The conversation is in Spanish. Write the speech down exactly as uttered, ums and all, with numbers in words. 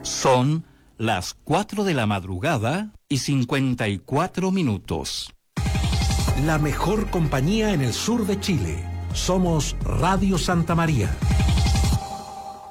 Son las cuatro de la madrugada y cincuenta y cuatro minutos. La mejor compañía en el sur de Chile. Somos Radio Santa María.